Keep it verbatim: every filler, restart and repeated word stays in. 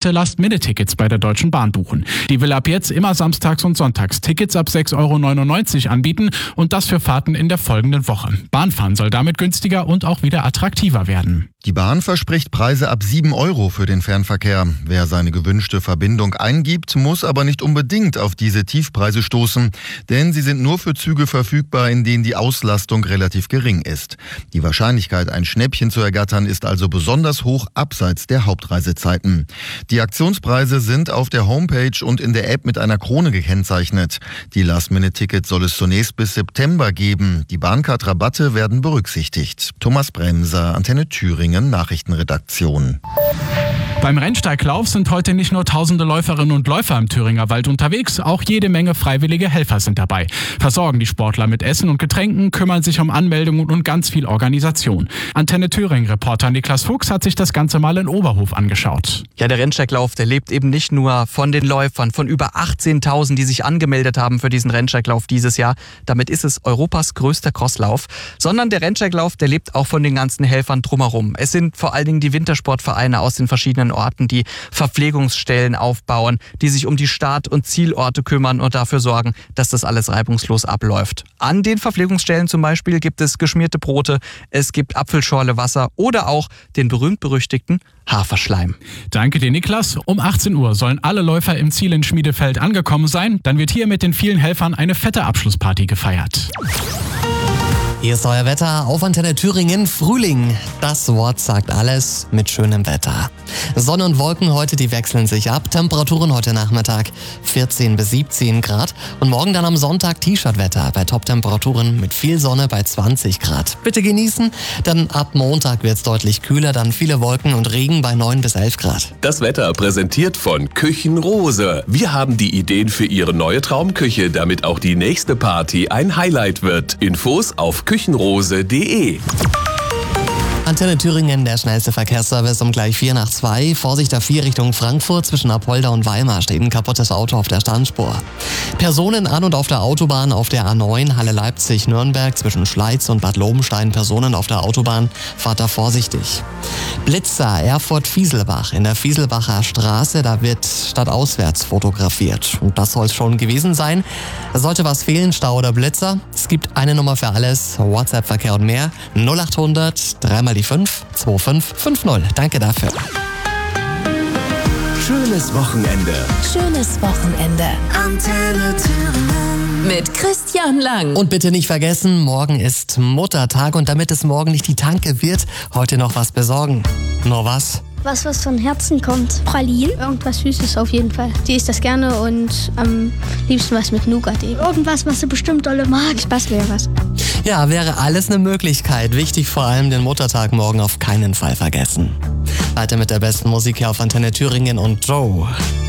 heute Last-Minute-Tickets bei der Deutschen Bahn buchen. Die will ab jetzt immer samstags und sonntags Tickets ab sechs Euro neunundneunzig anbieten und das für Fahrten in der folgenden Woche. Bahnfahren soll damit günstiger und auch wieder attraktiver werden. Die Bahn verspricht Preise ab sieben Euro für den Fernverkehr. Wer seine gewünschte Verbindung eingibt, muss aber nicht unbedingt auf diese Tiefpreise stoßen, denn sie sind nur für Züge verfügbar, in denen die Auslastung relativ gering ist. Die Wahrscheinlichkeit, ein Schnäppchen zu ergattern, ist also besonders hoch abseits der Hauptreisezeiten. Die Aktionspreise sind auf der Homepage und in der App mit einer Krone gekennzeichnet. Die Last-Minute-Tickets soll es zunächst bis September geben. Die Bahncard-Rabatte werden berücksichtigt. Thomas Bremser, Antenne Thüringen, Nachrichtenredaktion. Beim Rennsteiglauf sind heute nicht nur tausende Läuferinnen und Läufer im Thüringer Wald unterwegs, auch jede Menge freiwillige Helfer sind dabei. Versorgen die Sportler mit Essen und Getränken, kümmern sich um Anmeldungen und ganz viel Organisation. Antenne Thüringen-Reporter Niklas Fuchs hat sich das Ganze mal in Oberhof angeschaut. Ja, der Rennsteiglauf, der lebt eben nicht nur von den Läufern, von über achtzehntausend, die sich angemeldet haben für diesen Rennsteiglauf dieses Jahr. Damit ist es Europas größter Crosslauf. Sondern der Rennsteiglauf, der lebt auch von den ganzen Helfern drumherum. Es sind vor allen Dingen die Wintersportvereine aus den verschiedenen Orten, die Verpflegungsstellen aufbauen, die sich um die Start- und Zielorte kümmern und dafür sorgen, dass das alles reibungslos abläuft. An den Verpflegungsstellen zum Beispiel gibt es geschmierte Brote, es gibt Apfelschorle Wasser oder auch den berühmt-berüchtigten Haferschleim. Danke dir, Niklas. Um achtzehn Uhr sollen alle Läufer im Ziel in Schmiedefeld angekommen sein. Dann wird hier mit den vielen Helfern eine fette Abschlussparty gefeiert. Hier ist euer Wetter auf Antenne Thüringen. Frühling, das Wort sagt alles mit schönem Wetter. Sonne und Wolken heute, die wechseln sich ab. Temperaturen heute Nachmittag vierzehn bis siebzehn Grad. Und morgen dann am Sonntag T-Shirt-Wetter bei Top-Temperaturen mit viel Sonne bei zwanzig Grad. Bitte genießen, dann ab Montag wird es deutlich kühler, dann viele Wolken und Regen bei neun bis elf Grad. Das Wetter präsentiert von Küchenrose. Wir haben die Ideen für Ihre neue Traumküche, damit auch die nächste Party ein Highlight wird. Infos auf küchenrose punkt de. Antenne Thüringen, der schnellste Verkehrsservice um gleich vier nach zwei. Vorsicht A vier Richtung Frankfurt, zwischen Apolda und Weimar steht ein kaputtes Auto auf der Standspur. Personen an und auf der Autobahn auf der A neun, Halle Leipzig-Nürnberg, zwischen Schleiz und Bad Lobenstein. Personen auf der Autobahn, fahrt da vorsichtig. Blitzer, Erfurt-Fieselbach, in der Fieselbacher Straße, da wird stadtauswärts fotografiert. Und das soll es schon gewesen sein. Sollte was fehlen, Stau oder Blitzer, es gibt eine Nummer für alles, WhatsApp-Verkehr und mehr, null achthundert, dreimal die fünf, zwei fünf fünf null. Danke dafür. Schönes Wochenende. Schönes Wochenende. Antenne Thüringen. Mit Christian Lang. Und bitte nicht vergessen, morgen ist Muttertag und damit es morgen nicht die Tanke wird, heute noch was besorgen. Nur was? Was, was von Herzen kommt. Pralinen, irgendwas Süßes auf jeden Fall. Die isst das gerne und am liebsten was mit Nougat eben. Irgendwas, was sie bestimmt dolle mag. Spaß wäre was. Ja, wäre alles eine Möglichkeit. Wichtig vor allem den Muttertag morgen auf keinen Fall vergessen. Weiter mit der besten Musik hier auf Antenne Thüringen und Joe.